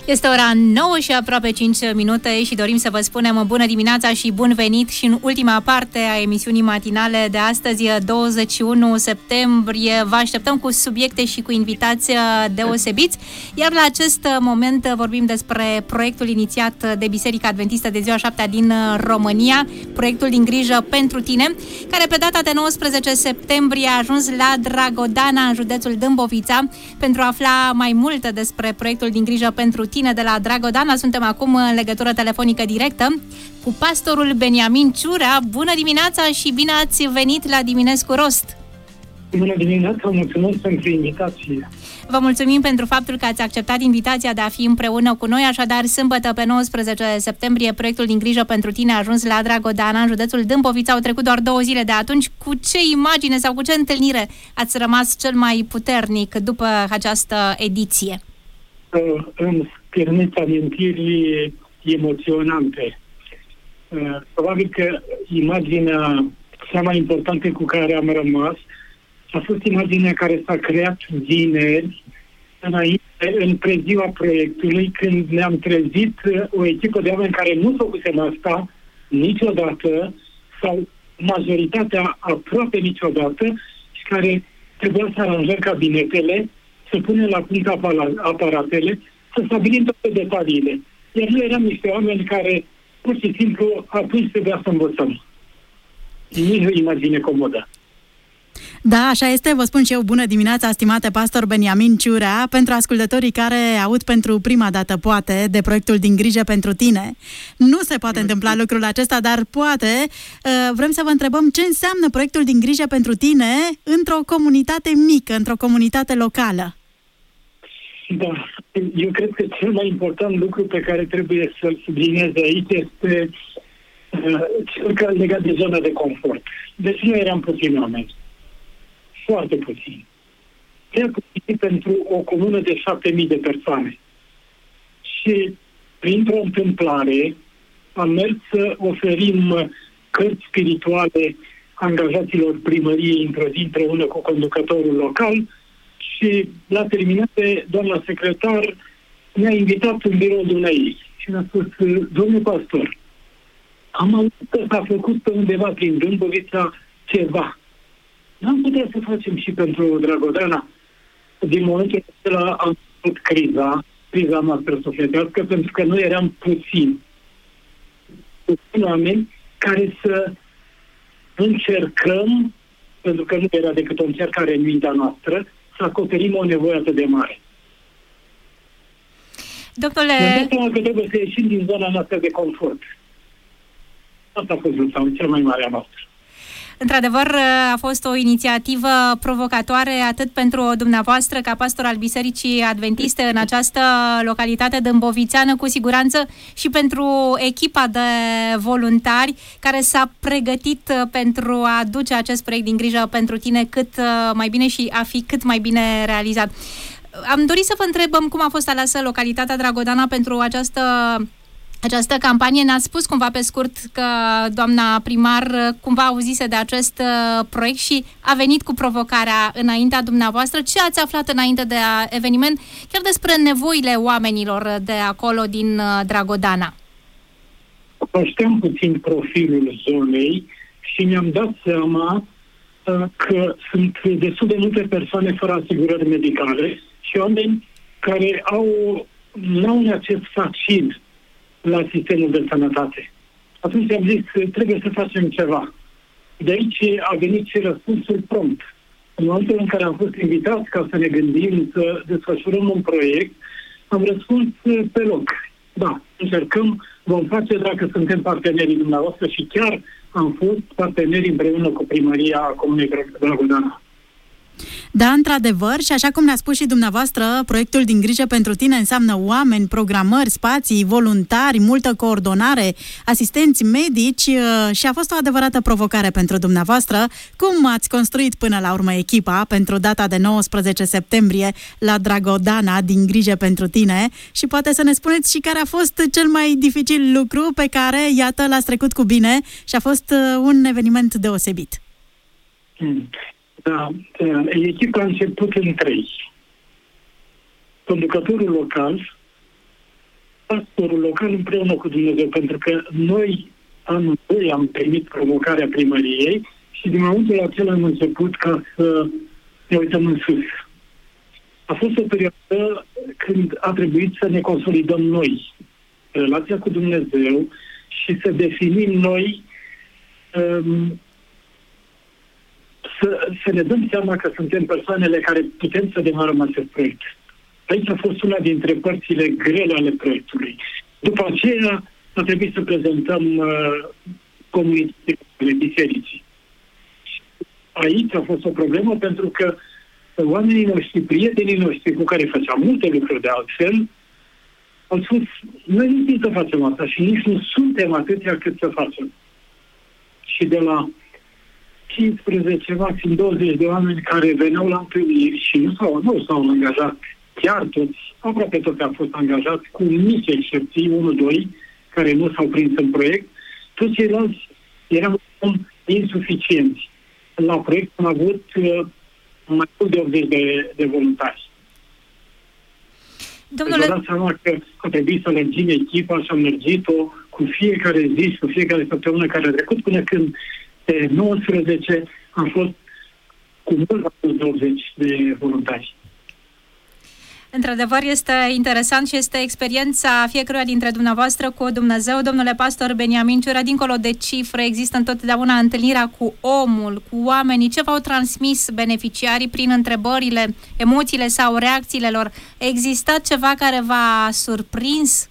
Este ora 9 și aproape 5 minute și dorim să vă spunem bună dimineața și bun venit și în ultima parte a emisiunii matinale de astăzi, 21 septembrie. Vă așteptăm cu subiecte și cu invitați deosebiți, iar la acest moment vorbim despre proiectul inițiat de Biserica Adventistă de Ziua 7 din România, proiectul Din grijă pentru tine, care pe data de 19 septembrie a ajuns la Dragodana, în județul Dâmbovița. Pentru a afla mai multe despre proiectul Din grijă pentru tine de la Dragodana, suntem acum în legătură telefonică directă cu pastorul Beniamin Ciurea. Bună dimineața și bine ați venit la Diminescu Rost! Bună dimineața, mulțumesc pentru invitație! Vă mulțumim pentru faptul că ați acceptat invitația de a fi împreună cu noi. Așadar, sâmbătă pe 19 septembrie, proiectul Din grijă pentru tine a ajuns la Dragodana, în județul Dâmbovița. Au trecut doar 2 zile de atunci. Cu ce imagine sau cu ce întâlnire ați rămas cel mai puternic după această ediție? Îmi stârniți amintiri emoționante. Probabil că imaginea cea mai importantă cu care am rămas a fost imaginea care s-a creat vineri, înainte, în preziua proiectului, când ne-am trezit o echipă de oameni care nu făcusem asta niciodată, sau majoritatea aproape niciodată, și care trebuia să aranjăm cabinetele, să punem la punct aparatele, să stabilim toate detaliile. Iar noi eram niște oameni care, pur și simplu, atunci trebuia să învățăm. Nici o imagine comodă. Da, așa este. Vă spun și eu bună dimineața, stimate pastor Beniamin Ciurea. Pentru ascultătorii care aud pentru prima dată, poate, de proiectul Din grijă pentru tine, nu se poate întâmpla lucrul acesta, dar poate vrem să vă întrebăm ce înseamnă proiectul Din grijă pentru tine într-o comunitate mică, într-o comunitate locală. Da, eu cred că cel mai important lucru pe care trebuie să-l subliniez aici este cel legat de zona de confort. Deci noi eram puțini oameni. Foarte puțin. Prea puțin pentru o comună de 7.000 de persoane. Și printr-o întâmplare am mers să oferim cărți spirituale angajaților primăriei într-o zi împreună cu conducătorul local și la terminare doamna secretar ne-a invitat în birou dumneai și ne-a spus: domnule pastor, am auzit că s-a făcut pe undeva prin Dâmbovița ceva. N-am putea să facem și pentru Dragodana. Din momentul acela am făcut criza noastră sufletească, pentru că noi eram puțini oameni care să încercăm, pentru că nu era decât o încercare în mintea noastră, să acoperim o nevoie atât de mare. Doctore... Că trebuie să ieșim din zona noastră de confort. Asta a fost lupta cea mai mare a noastră. Într-adevăr, a fost o inițiativă provocatoare atât pentru dumneavoastră ca pastor al Bisericii Adventiste în această localitate dâmbovițeană, cu siguranță și pentru echipa de voluntari care s-a pregătit pentru a duce acest proiect Din grijă pentru tine cât mai bine și a fi cât mai bine realizat. Am dorit să vă întrebăm cum a fost aleasă localitatea Dragodana pentru această campanie. Ne-a spus cumva pe scurt că doamna primar cumva auzise de acest proiect și a venit cu provocarea înaintea dumneavoastră. Ce ați aflat înainte de eveniment, chiar despre nevoile oamenilor de acolo din Dragodana? Cunoșteam puțin profilul zonei și mi-am dat seama că sunt destul de multe persoane fără asigurări medicale și oameni care n-au un acces facil la sistemul de sănătate. Atunci am zis că trebuie să facem ceva. De aici a venit și răspunsul prompt. În momentul în care am fost invitați ca să ne gândim să desfășurăm un proiect, am răspuns pe loc. Da, încercăm, vom face dacă suntem partenerii dumneavoastră și chiar am fost parteneri împreună cu primăria Comunei Dragodana. Da, într-adevăr, și așa cum ne-a spus și dumneavoastră, proiectul Din grijă pentru tine înseamnă oameni, programări, spații, voluntari, multă coordonare, asistenți medici și a fost o adevărată provocare pentru dumneavoastră. Cum ați construit până la urmă echipa pentru data de 19 septembrie la Dragodana, Din grijă pentru tine? Și poate să ne spuneți și care a fost cel mai dificil lucru pe care, iată, l-ați trecut cu bine și a fost un eveniment deosebit. Da, echipa a început în 3. Conducătorul local, pastorul local împreună cu Dumnezeu, pentru că noi amândoi am primit provocarea primăriei și din momentul acela am început ca să ne uităm în sus. A fost o perioadă când a trebuit să ne consolidăm noi relația cu Dumnezeu și să definim noi, să ne dăm seama că suntem persoanele care putem să demarăm acest proiect. Aici a fost una dintre părțile grele ale proiectului. După aceea a trebuit să prezentăm comunitățile bisericii. Aici a fost o problemă pentru că oamenii noștri, prietenii noștri cu care făceam multe lucruri de altfel, au spus, noi nu știm să facem asta și nici nu suntem atâția cât să facem. Și de la 15, maxim 20 de oameni care veneau la întâlniri și nu s-au angajat, chiar toți, aproape toți au fost angajați, cu mici excepții, 1-2, care nu s-au prins în proiect, toți ceilalți erau insuficienți. La proiect am avut mai mult de 80 de voluntari. Domnule... Vă dați seama că a trebuit să lărgim echipa și am lărgit-o cu fiecare zi și cu fiecare săptămână care a trecut până când pe 19 am fost cu mult de 80 de voluntari. Într-adevăr, este interesant și este experiența fiecăruia dintre dumneavoastră cu Dumnezeu. Domnule pastor Beniamin Ciura, dincolo de cifre, există întotdeauna întâlnirea cu omul, cu oamenii. Ce v-au transmis beneficiarii prin întrebările, emoțiile sau reacțiile lor? A existat ceva care v-a surprins?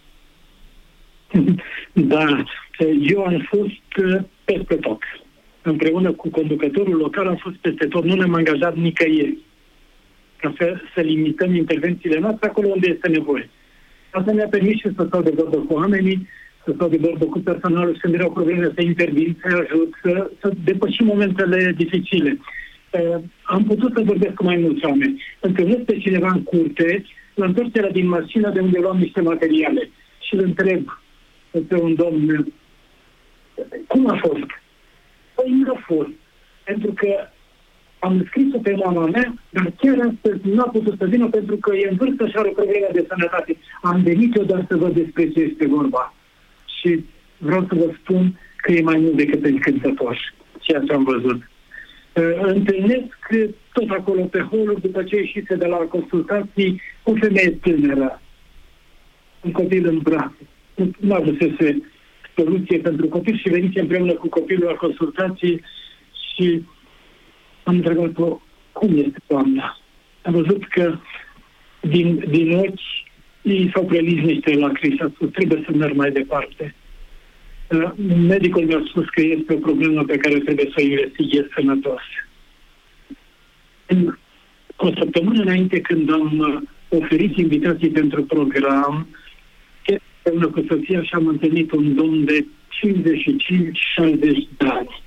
Da, eu am fost peste tot. Împreună cu conducătorul local am fost peste tot. Nu ne-am angajat nicăieri ca să limităm intervențiile noastre acolo unde este nevoie. Asta ne-a permis și să stau de vorbă cu oamenii, să stau de vorbă cu personalul și când erau probleme să intervin, să ajut, să depășim momentele dificile. Am putut să vorbesc cu mai mulți oameni. Întâlnesc pe cineva în curte, la întoarcerea din mașină de unde luam niște materiale și îl întreb pe un domn, cum a fost? Păi nu a fost. Pentru că am scris-o pe mama mea, dar chiar astăzi nu a putut să vină pentru că e în vârstă și are o problemă de sănătate. Am venit eu doar să văd despre ce este vorba. Și vreau să vă spun că e mai mult decât încântător ceea ce am văzut. Întâlnesc tot acolo pe holuri, după ce ieșise de la consultații, o femeie tânără, un copil în brațe. Nu avusese soluție pentru copil și veniți împreună cu copilul la consultații și am întrebat-o, cum este doamna? Am văzut că din ochi ei s-au prelins niște lacrimi și a spus, trebuie să merg mai departe. Medicul mi-a spus că este o problemă pe care trebuie să o investighez sănătos. O săptămână înainte, când am oferit invitații pentru program, împreună cu soția și am întâlnit un domn de 55-60 de ani.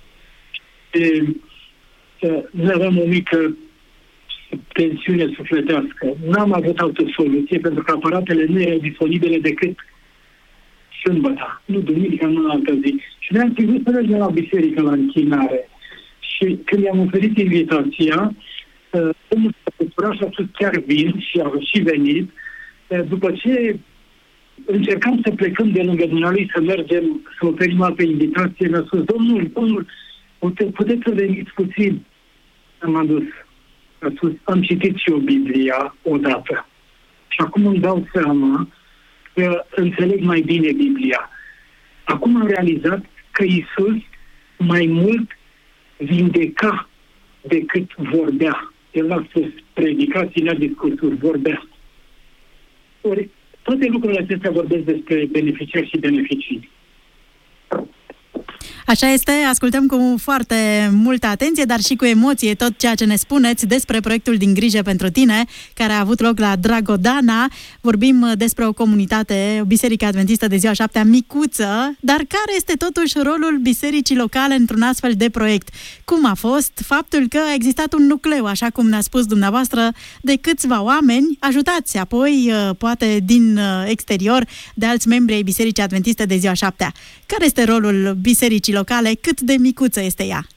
Noi aveam o mică tensiune sufletească. N-am avut altă soluție pentru că aparatele nu erau disponibile decât sâmbătă, nu duminică, nu în altă zi. Și ne-am ținut să mergem la biserică, la închinare. Și când i-am oferit invitația, omul s-a bucurat și a spus chiar vin și a și venit. După ce încercam să plecăm de lângă dumnealui, să mergem, să oferim altă invitație, mi-a spus, domnul, puteți să veniți puțin? Am adus. A spus, am citit și eu Biblia odată. Și acum îmi dau seama că înțeleg mai bine Biblia. Acum am realizat că Iisus mai mult vindeca decât vorbea. El a spus predicații, n-a discursuri, vorbea. Ori toate lucrurile acestea vorbesc despre beneficiari și beneficii. Așa este, ascultăm cu foarte multă atenție, dar și cu emoție tot ceea ce ne spuneți despre proiectul Din Grijă pentru Tine, care a avut loc la Dragodana. Vorbim despre o comunitate, o biserică adventistă de ziua 7-a micuță, dar care este totuși rolul bisericii locale într-un astfel de proiect? Cum a fost faptul că a existat un nucleu, așa cum ne-a spus dumneavoastră, de câțiva oameni, ajutați apoi, poate din exterior, de alți membri ai Bisericii Adventiste de ziua 7-a. Care este rolul bisericii locale? Cât de micuță este ea?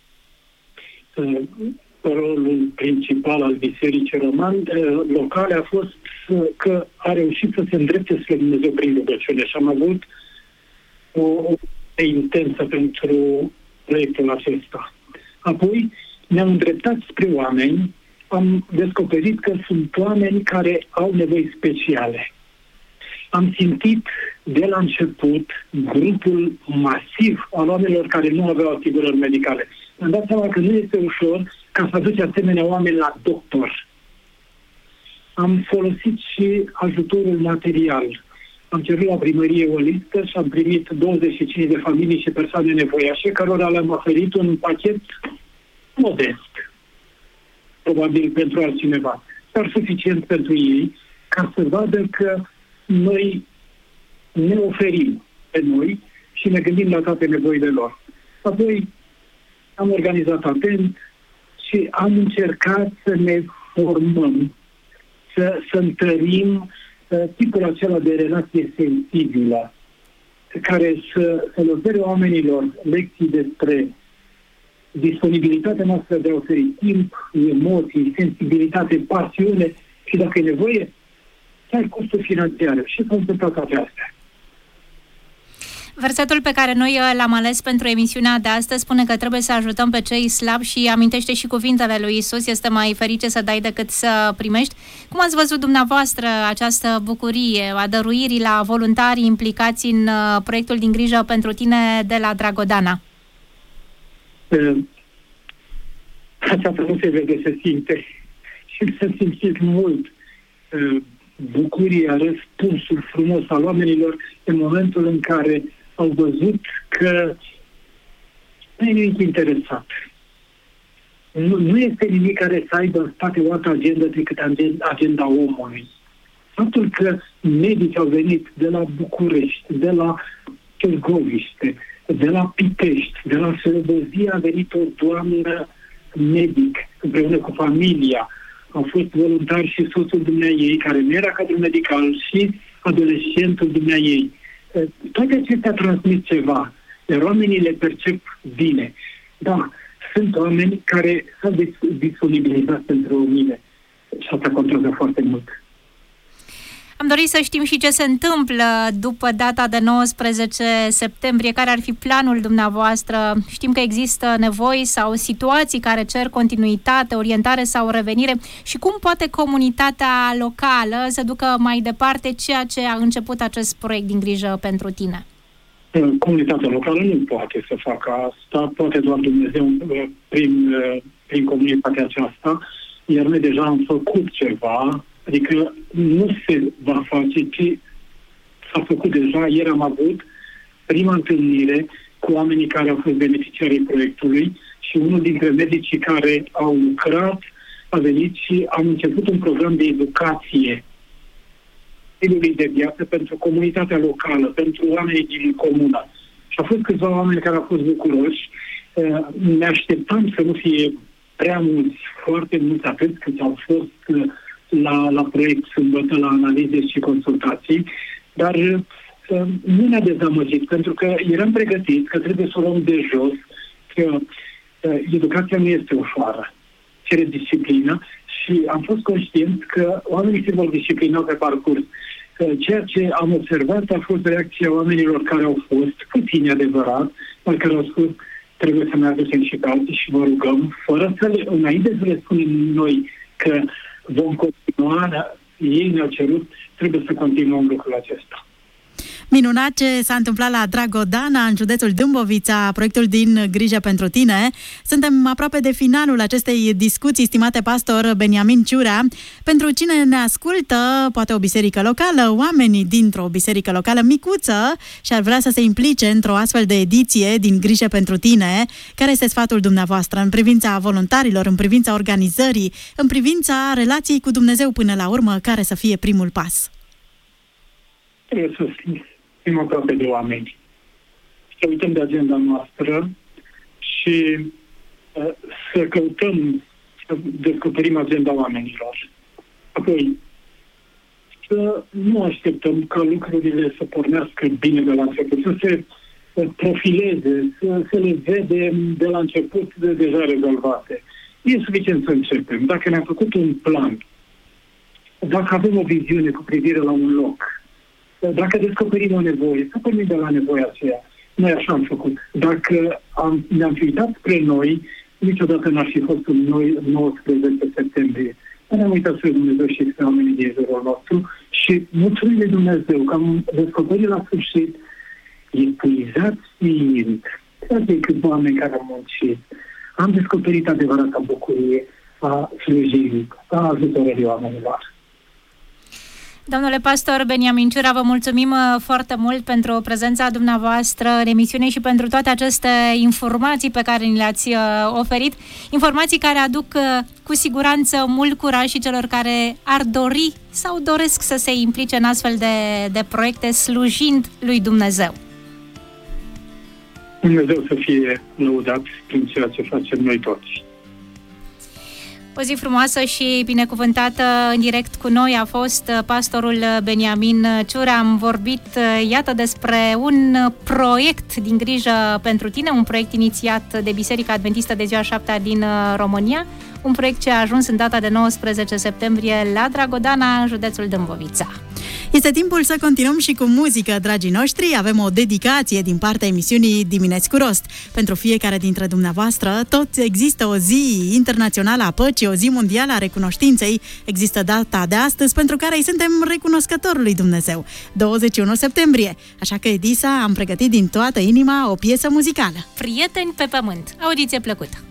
Rolul principal al bisericii locale a fost că a reușit să se îndrepte spre Dumnezeu prin rugăciune și am avut o intensă pentru proiectul acesta. Apoi ne-am îndreptat spre oameni, am descoperit că sunt oameni care au nevoi speciale. Am simțit de la început grupul masiv al oamenilor care nu aveau asigurări medicale. Am dat seama că nu este ușor ca să aduci asemenea oameni la doctor. Am folosit și ajutorul material. Am cerut la primărie o listă și am primit 25 de familii și persoane nevoiașe, cărora le-am oferit un pachet modest, probabil pentru altcineva, dar suficient pentru ei, ca să vadă că noi ne oferim pe noi și ne gândim la toate nevoile lor. Apoi am organizat atent și am încercat să ne formăm, să întărim tipul acela de relație sensibilă, care să le ofere oamenilor lecții despre disponibilitatea noastră de a oferi timp, emoții, sensibilitate, pasiune și, dacă e nevoie, să ai costuri financiare. Și s-au întâmplat toate astea. Versetul pe care noi l-am ales pentru emisiunea de astăzi spune că trebuie să ajutăm pe cei slabi și amintește și cuvintele lui Iisus: este mai ferice să dai decât să primești. Cum ați văzut dumneavoastră această bucurie a dăruirii la voluntarii implicați în proiectul Din grijă pentru tine de la Dragodana? Aceasta nu se vede, se simte. Și s-a simțit mult bucuria, răspunsul frumos al oamenilor în momentul în care au văzut că nu e nimic interesat. Nu este nimic care să aibă în spate o altă agendă decât agenda omului. Faptul că medici au venit de la București, de la Târgoviște, de la Pitești, de la Slobozia, a venit o doamnă medic împreună cu familia. Au fost voluntari și soțul dumneaei, care nu era cadru medical, și adolescentul dumneaei. Toate acestea transmit ceva, iar oamenii le percep bine. Da, sunt oameni care s-au disponibilizat pentru mine și asta contează foarte mult. Am dorit să știm și ce se întâmplă după data de 19 septembrie, care ar fi planul dumneavoastră. Știm că există nevoi sau situații care cer continuitate, orientare sau revenire și cum poate comunitatea locală să ducă mai departe ceea ce a început acest proiect Din grijă pentru tine? Comunitatea locală nu poate să facă asta, poate doar Dumnezeu prin comunitatea aceasta, iar noi deja am făcut ceva. Adică nu se va face, ci s-a făcut deja. Ieri am avut prima întâlnire cu oamenii care au fost beneficiarii proiectului și unul dintre medicii care au lucrat a venit și am început un program de educație stilului de viață pentru comunitatea locală, pentru oamenii din comună. Și au fost câțiva oameni care au fost bucuroși. Ne așteptam să nu fie prea mulți, foarte mulți atât cât au fost la proiect sâmbătă, la analize și consultații, dar nu ne-a dezamăgit, pentru că eram pregătiți că trebuie să o luăm de jos, că educația nu este ușoară, cere disciplină și am fost conștient că oamenii se vor disciplina pe parcurs. Ceea ce am observat a fost reacția oamenilor care au fost, puțini adevărat, dar care au spus: trebuie să ne aducem și pe alții și vă rugăm, fără să înainte să le spunem noi că vom continua, ei ne-au cerut, trebuie să continuăm lucrul acesta. Minunat ce s-a întâmplat la Dragodana, în județul Dâmbovița, proiectul Din grijă pentru tine. Suntem aproape de finalul acestei discuții, stimate pastor Beniamin Ciurea. Pentru cine ne ascultă, poate o biserică locală, oamenii dintr-o biserică locală micuță și ar vrea să se implice într-o astfel de ediție Din grijă pentru tine, care este sfatul dumneavoastră în privința voluntarilor, în privința organizării, în privința relației cu Dumnezeu până la urmă, care să fie primul pas? Trebuie să fim aproape de oameni. Să uităm de agenda noastră și să căutăm, să descoperim agenda oamenilor. Apoi, să nu așteptăm ca lucrurile să pornească bine de la început, să se profileze, să le vedem de la început deja rezolvate. E suficient să începem. Dacă ne-am făcut un plan dacă avem o viziune cu privire la un loc, dacă descoperim o nevoie, să pornim de la nevoia aceea. Noi așa am făcut. Dacă ne-am fi uitat spre noi, niciodată n-ar fi fost un noi 19 septembrie. Ne-am uitat spre Dumnezeu și spre oamenii din jurul nostru și mulțumim lui Dumnezeu că am descoperit la sfârșit, epuizați fiind, de câți oameni care au muncit, am descoperit adevărata bucurie a slujirii, a ajutorării oamenilor. Domnule pastor Beniamin Ciura, vă mulțumim foarte mult pentru prezența dumneavoastră în emisiune și pentru toate aceste informații pe care ni le-ați oferit. Informații care aduc cu siguranță mult curaj și celor care ar dori sau doresc să se implice în astfel de proiecte slujind lui Dumnezeu. Dumnezeu să fie lăudat prin ceea ce facem noi toți. O zi frumoasă și binecuvântată. În direct cu noi a fost pastorul Beniamin Ciura. Am vorbit, iată, despre un proiect din grijă pentru tine, un proiect inițiat de Biserica Adventistă de Ziua 7 din România, un proiect ce a ajuns în data de 19 septembrie la Dragodana, în județul Dâmbovița. Este timpul să continuăm și cu muzică, dragii noștri. Avem o dedicație din partea emisiunii Dimineți cu Rost. Pentru fiecare dintre dumneavoastră, tot există o zi internațională a păcii, o zi mondială a recunoștinței. Există data de astăzi pentru care îi suntem recunoscători lui Dumnezeu, 21 septembrie. Așa că, Edisa, am pregătit din toată inima o piesă muzicală. Prieteni pe pământ. Audiție plăcută!